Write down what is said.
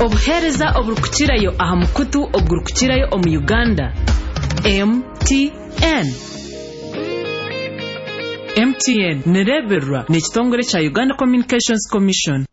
obuhereza oburukukirayo aha mukutu ogurukukirayo omu Uganda. MTN nereberwa n'ekitongole kya Uganda Communications Commission.